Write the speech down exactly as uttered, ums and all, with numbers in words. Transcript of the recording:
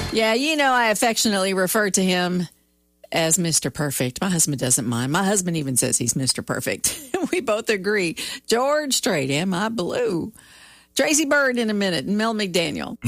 Yeah, you know, I affectionately refer to him as Mister Perfect. My husband doesn't mind. My husband even says he's Mister Perfect. We both agree. George Strait, am I blue? Tracy Bird in a minute, and Mel McDaniel.